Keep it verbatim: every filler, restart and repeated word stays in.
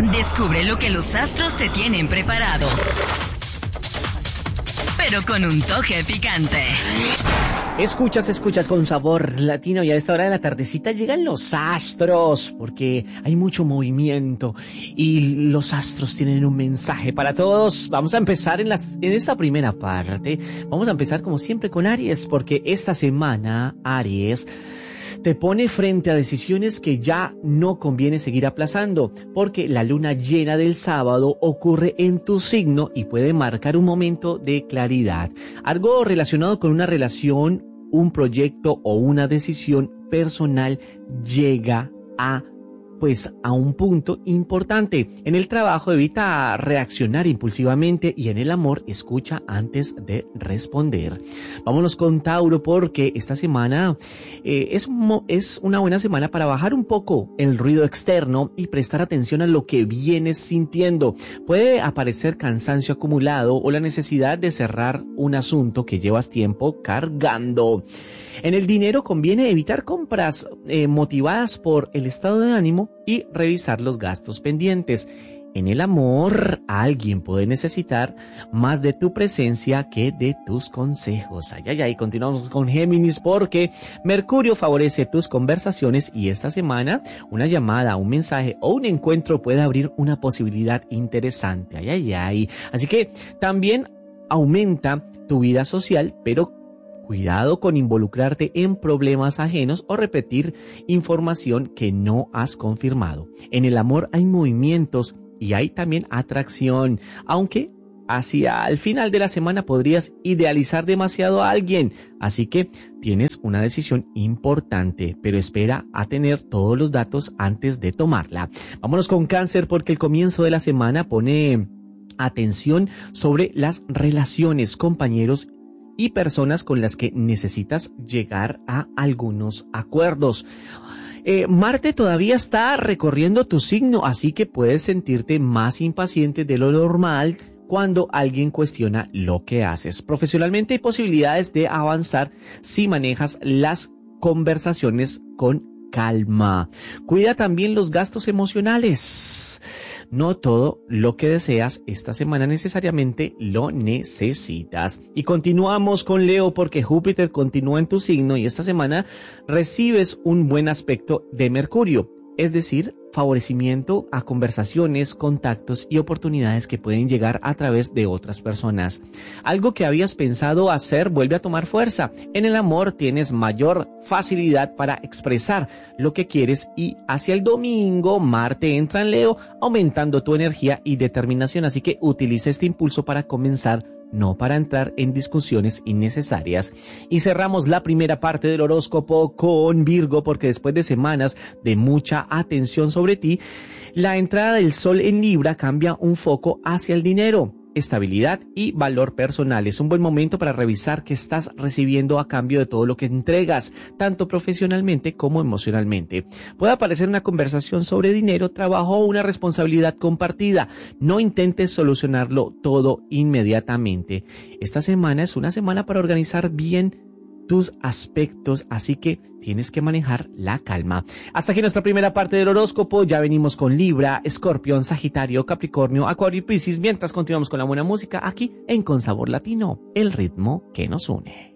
Descubre lo que los astros te tienen preparado, pero con un toque picante. Escuchas, escuchas con sabor latino y a esta hora de la tardecita llegan los astros porque hay mucho movimiento y los astros tienen un mensaje para todos. Vamos a empezar en, las, en esta primera parte. Vamos a empezar como siempre con Aries porque esta semana Aries te pone frente a decisiones que ya no conviene seguir aplazando, porque la luna llena del sábado ocurre en tu signo y puede marcar un momento de claridad. Algo relacionado con una relación, un proyecto o una decisión personal llega a pues a un punto importante. En el trabajo evita reaccionar impulsivamente y en el amor escucha antes de responder. Vámonos con Tauro porque esta semana eh, es, mo- es una buena semana para bajar un poco el ruido externo y prestar atención a lo que vienes sintiendo. Puede aparecer cansancio acumulado o la necesidad de cerrar un asunto que llevas tiempo cargando. En el dinero conviene evitar compras eh, motivadas por el estado de ánimo y revisar los gastos pendientes. En el amor, alguien puede necesitar más de tu presencia que de tus consejos. Ay, ay, ay, continuamos con Géminis porque Mercurio favorece tus conversaciones y esta semana una llamada, un mensaje o un encuentro puede abrir una posibilidad interesante. Ay, ay, ay. Así que también aumenta tu vida social, pero cuidado con involucrarte en problemas ajenos o repetir información que no has confirmado. En el amor hay movimientos y hay también atracción, aunque hacia el final de la semana podrías idealizar demasiado a alguien. Así que tienes una decisión importante, pero espera a tener todos los datos antes de tomarla. Vámonos con Cáncer porque el comienzo de la semana pone atención sobre las relaciones, compañeros y personas con las que necesitas llegar a algunos acuerdos. Eh, Marte todavía está recorriendo tu signo, así que puedes sentirte más impaciente de lo normal cuando alguien cuestiona lo que haces. Profesionalmente hay posibilidades de avanzar si manejas las conversaciones con calma. Cuida también los gastos emocionales. No todo lo que deseas esta semana necesariamente lo necesitas. Y continuamos con Leo porque Júpiter continúa en tu signo y esta semana recibes un buen aspecto de Mercurio, es decir, favorecimiento a conversaciones, contactos y oportunidades que pueden llegar a través de otras personas. Algo que habías pensado hacer vuelve a tomar fuerza. En el amor tienes mayor facilidad para expresar lo que quieres y hacia el domingo Marte entra en Leo, aumentando tu energía y determinación. Así que utiliza este impulso para comenzar, no para entrar en discusiones innecesarias. Y cerramos la primera parte del horóscopo con Virgo, porque después de semanas de mucha atención sobre ti, la entrada del Sol en Libra cambia un foco hacia el dinero, estabilidad y valor personal. Es un buen momento para revisar qué estás recibiendo a cambio de todo lo que entregas, tanto profesionalmente como emocionalmente. Puede aparecer una conversación sobre dinero, trabajo o una responsabilidad compartida. No intentes solucionarlo todo inmediatamente. Esta semana es una semana para organizar bien tus aspectos, así que tienes que manejar la calma. Hasta aquí nuestra primera parte del horóscopo. Ya venimos con Libra, Escorpión, Sagitario, Capricornio, Acuario y Piscis, mientras continuamos con la buena música aquí en Con Sabor Latino, el ritmo que nos une.